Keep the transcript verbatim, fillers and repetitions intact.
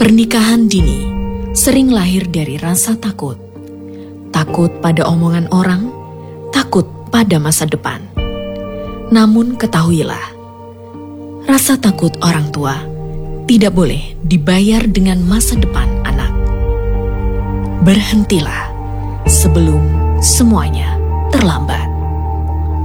Pernikahan dini sering lahir dari rasa takut. Takut pada omongan orang, takut pada masa depan. Namun ketahuilah, rasa takut orang tua tidak boleh dibayar dengan masa depan anak. Berhentilah sebelum semuanya terlambat.